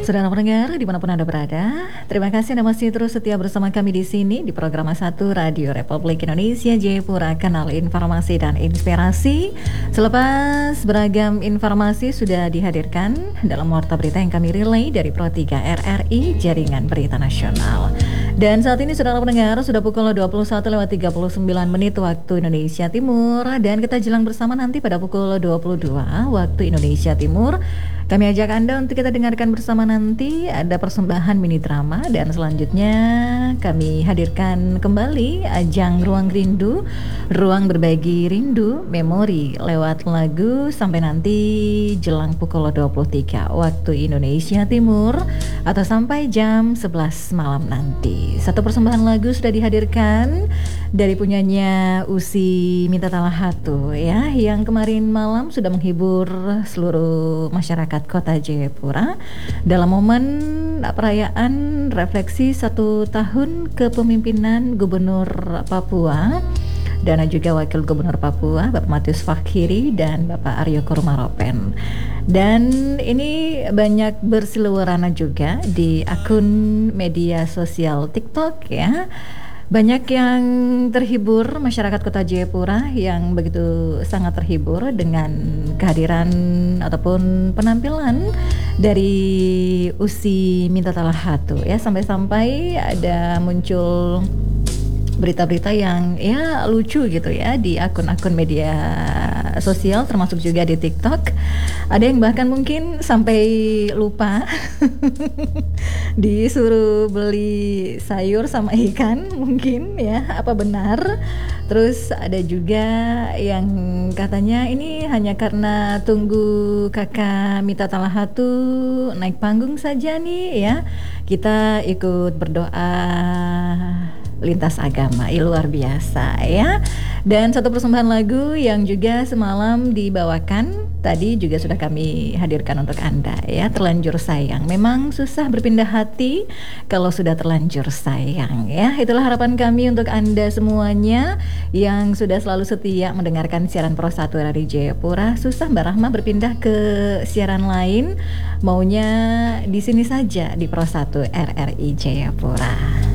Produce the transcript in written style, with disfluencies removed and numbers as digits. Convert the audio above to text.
Saudara pendengar dimanapun Anda berada, terima kasih Anda masih terus setia bersama kami di sini di program 1 Radio Republik Indonesia Jayapura, kanal informasi dan inspirasi. Selepas beragam informasi sudah dihadirkan dalam warta berita yang kami relay dari Pro 3 RRI Jaringan Berita Nasional. Dan saat ini saudara pendengar sudah pukul 21:39 waktu Indonesia Timur, dan kita jelang bersama nanti pada pukul 22 waktu Indonesia Timur. Kami ajak Anda untuk kita dengarkan bersama nanti ada persembahan mini drama, dan selanjutnya kami hadirkan kembali ajang Ruang Rindu, ruang berbagi rindu, memori lewat lagu sampai nanti jelang pukul 23 waktu Indonesia Timur atau sampai jam 11 malam nanti. Satu persembahan lagu sudah dihadirkan dari punyanya Usi Minta Talahatu ya, yang kemarin malam sudah menghibur seluruh masyarakat Kota Jayapura dalam momen perayaan refleksi 1 tahun kepemimpinan Gubernur Papua dan juga Wakil Gubernur Papua Bapak Matius Fakhiri dan Bapak Aryo Korumaropen. Dan ini banyak berseliweran juga di akun media sosial TikTok ya. Banyak yang terhibur, masyarakat Kota Jayapura yang begitu sangat terhibur dengan kehadiran ataupun penampilan dari Usi Minta Talahatu ya, sampai-sampai ada muncul berita-berita yang ya lucu gitu ya di akun-akun media sosial termasuk juga di TikTok. Ada yang bahkan mungkin sampai lupa disuruh beli sayur sama ikan mungkin ya, apa benar? Terus ada juga yang katanya ini hanya karena tunggu kakak Minta Talahatu naik panggung saja nih ya, kita ikut berdoa lintas agama. Luar biasa ya. Dan satu persembahan lagu yang juga semalam dibawakan tadi juga sudah kami hadirkan untuk Anda ya, Terlanjur Sayang. Memang susah berpindah hati kalau sudah terlanjur sayang ya. Itulah harapan kami untuk Anda semuanya yang sudah selalu setia mendengarkan siaran Pro 1 dari Jayapura. Susah Mbak Rahma berpindah ke siaran lain, maunya di sini saja di Pro 1 RRI Jayapura.